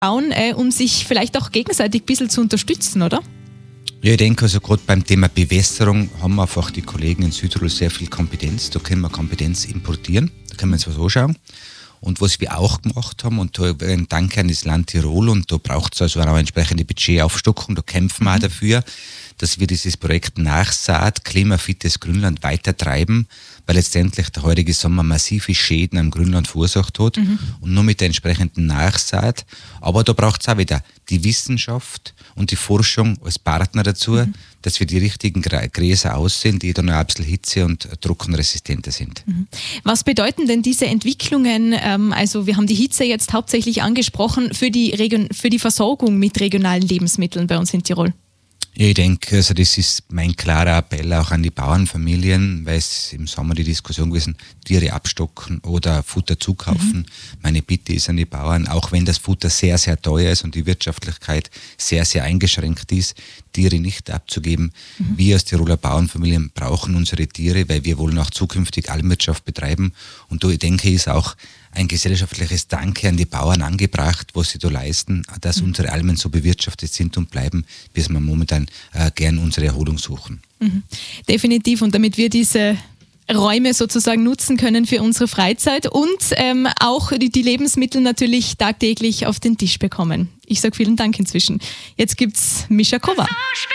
bauen, um sich vielleicht auch gegenseitig ein bisschen zu unterstützen, oder? Ja, ich denke, also gerade beim Thema Bewässerung haben einfach die Kollegen in Südtirol sehr viel Kompetenz. Da können wir Kompetenz importieren, da können wir uns was anschauen. Und was wir auch gemacht haben, und da ein Dank an das Land Tirol, und da braucht es also auch eine entsprechende Budgetaufstockung, da kämpfen wir auch dafür, dass wir dieses Projekt Nachsaat, klimafittes Grünland weitertreiben, weil letztendlich der heutige Sommer massive Schäden am Grünland verursacht hat und nur mit der entsprechenden Nachsaat. Aber da braucht es auch wieder die Wissenschaft und die Forschung als Partner dazu, dass wir die richtigen Gräser aussehen, die dann auch ein bisschen hitze- und trockenresistenter sind. Was bedeuten denn diese Entwicklungen, also wir haben die Hitze jetzt hauptsächlich angesprochen, für die Versorgung mit regionalen Lebensmitteln bei uns in Tirol? Ja, ich denke, also das ist mein klarer Appell auch an die Bauernfamilien, weil es im Sommer die Diskussion gewesen, Tiere abstocken oder Futter zukaufen. Meine Bitte ist an die Bauern, auch wenn das Futter sehr, sehr teuer ist und die Wirtschaftlichkeit sehr, sehr eingeschränkt ist, Tiere nicht abzugeben. Wir als Tiroler Bauernfamilien brauchen unsere Tiere, weil wir wollen auch zukünftig Almwirtschaft betreiben. Und da, ich denke, ist auch ein gesellschaftliches Danke an die Bauern angebracht, was sie da leisten, dass unsere Almen so bewirtschaftet sind und bleiben, bis wir momentan gern unsere Erholung suchen. Definitiv, und damit wir diese Räume sozusagen nutzen können für unsere Freizeit und auch die Lebensmittel natürlich tagtäglich auf den Tisch bekommen. Ich sage vielen Dank inzwischen. Jetzt gibt's Mischa Kova.